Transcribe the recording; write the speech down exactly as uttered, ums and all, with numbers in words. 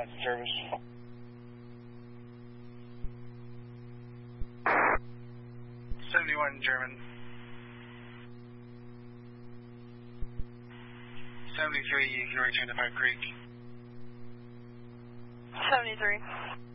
Lights and service. seventy-one German. seventy-three, you can return to Pipe Creek. seventy-three.